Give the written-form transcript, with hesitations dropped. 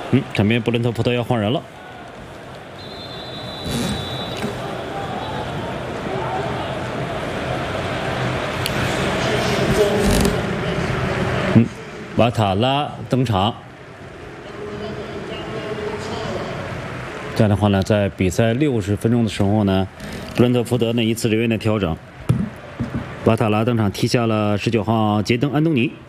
这边布伦特福德要换人了。瓦塔拉登场。这样的话呢，在比赛60分钟的时候呢，布伦特福德呢一次人员的调整，瓦塔拉登场踢下了19号杰登安东尼。